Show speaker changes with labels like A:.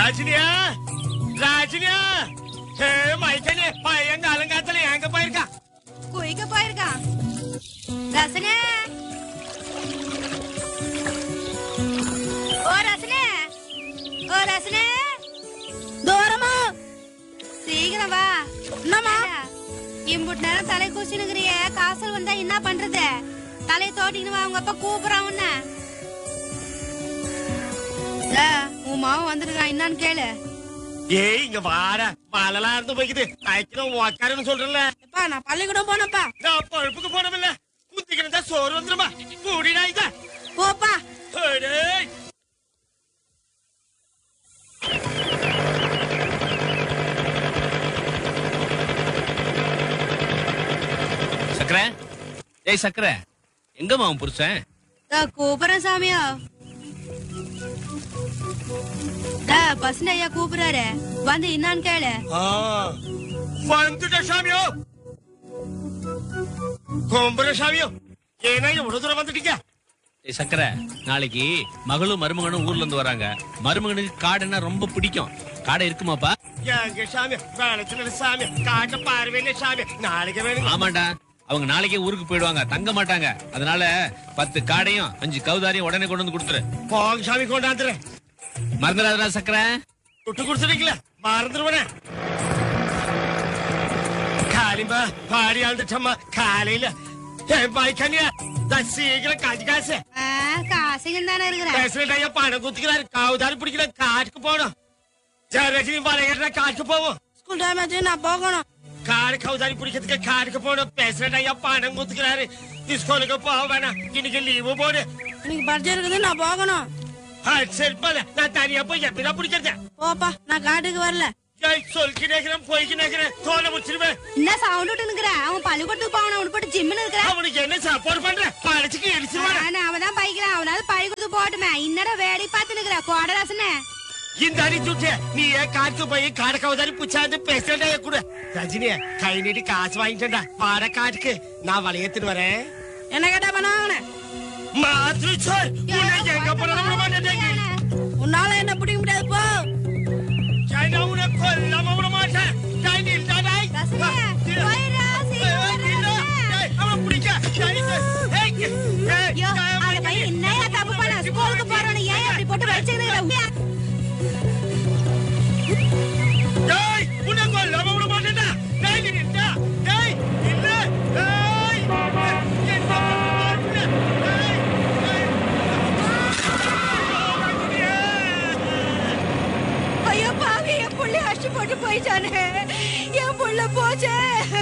A: ராஜினியா ராஜினியா மைக்கனே பையன் காலங்காத்துல எங்க போயிருக்கா?
B: குயிக்க போயிருக்கா. ரசனே ஓ ரசனே ஓ ரசனே தூரமா சீக்கிரம் வா. என்னமா இம்புட்டு நேரம் தலை கூச்சினுக்கிறிய? காசல் வந்தா என்ன பண்றது? தலையை தோட்டின்னு வா, உங்க அப்பா கூப்பிடுறான் உன்ன. உன் மாவன் வந்திருக்கான், என்னன்னு கேளு.
A: ஏய் இங்க வாடா, மழலாம் இருந்து போய்க்குது. ஐக்கியம் உக்காருன்னு சொல்றேன்ல.
B: நான் பள்ளிக்கூடம் போனப்பா.
A: நான் பழுப்புக்கு போனவில்ல, குந்திக்கிறதா சோறு வந்துருமா? கூடிடா இத
B: போப்பா.
C: சக்கரை, ஏய் சக்கரை, எங்கம்மா அவன் புருஷன்?
B: கூப்பிடுறேன் சாமியா. பசங்க ஐயா கூப்பிடுறாரு, வந்து என்னான்னு கேளு.
A: வந்துட்ட சாமியோ, கும்புற சாமியோ. ஏன்னா எவ்வளவு தூரம் வந்துட்டீங்க?
C: ஏய் சக்கரை, நாளைக்கு மகளும் மருமகனும் ஊர்ல இருந்து வராங்க. மருமகனுக்கு காடுன்னா ரொம்ப பிடிக்கும். காடை இருக்குமாப்பா?
A: எங்க சாமி வேலைச்சு சாமி, காட்ட பார்வையில சாமி. நாளைக்கு வேணும்.
C: ஆமாண்டா, அவங்க நாளைக்கே ஊருக்கு போயிடுவாங்க, தங்க மாட்டாங்க. அதனால 10 காடையும் 5 கவுதாரியும் உடனே கொண்டு வந்து கொடுத்துரு.
A: போங்க சாமி, கொண்டாந்துறேன்.
C: மறந்துடாதா சக்கரை?
A: விட்டு கொடுத்துட்டீங்களா? மறந்துடுவேன். காலிமா பாடி ஆழ்ந்துட்டம்மா காலையில. பாய்க்கனியா சீக்கிரம் காஞ்சி காசு
B: காசுங்க தானே இருக்கிறேன்.
A: பேசுறேன் ஐயா, பணம் குத்துக்கிறாரு. கவுதாரி பிடிக்கல, காட்டுக்கு போகணும். ரஜினி பாருங்க, காட்டுக்கு போவோம்.
B: ஸ்கூல் டைம் ஆச்சு, நான் போகணும்.
A: காடு கவுதாரி பிடிக்கிறதுக்கு காட்டுக்கு போகணும். பேசுறேன் ஐயா, பணம் குத்துக்கிறாரு. ஸ்கூலுக்கு போக வேணாம், இன்னைக்கு லீவு போடு.
B: இன்னைக்கு பரிச்சை இருக்குது, நான் போகணும்.
A: சரி போல, நான் தனியா போய் எப்படிதான் பிடிக்கிறது?
B: போப்பா, நான் காட்டுக்கு வரல.
A: சொல்லிக்கு நேக்கிறேன், போய்க்கு நேக்கிறேன், தோலை முடிச்சிருவேன்.
B: என்ன சவுண்ட் விட்டு நிக்கிறேன்? அவன் பள்ளிக்கூடத்துக்கு போகணும், அவனு போட்டு ஜிம்னு இருக்கிறேன்.
A: அவனுக்கு என்ன சப்போர்ட் பண்ற? பழச்சுக்கு எரிச்சிருவான்.
B: அவன் தான் பைக்கிறான், அவனாவது பள்ளிக்கூடத்துக்கு போட்டுமே. இன்னட வேடி பார்த்து நிக்கிறேன் கோடராசனே.
A: இந்த அடி சுட்டு நீ ஏன் காட்டுக்கு போய் காட கவுதாரி புச்சாந்து பேசுறா கூட. ரஜினிய கை நீட்டி காசு வாங்கிட்டா, பாட காட்டுக்கு நான் வளையத்துட்டு வரேன்.
B: என்ன கேட்டா பண்ண
A: மாதிரி சொல். எங்க போன
B: உன்னால என்ன பிடிக்க முடியாது, போ.
A: உன்னை கொல்லாம விட மாட்டேன். அவன் பிடிக்க
B: என்னையா தப்பு பண்ண? ஸ்கூலுக்கு போறவன ஏன் அப்படி போட்டு வச்சுக்கிறேன்?
A: உன்னை கொல்லாம விட மாட்டேன்டா.
B: ஐயோ பாவி, என் புள்ளை அடிச்சு போட்டு போயிட்டானே. என் புள்ள போச்சே.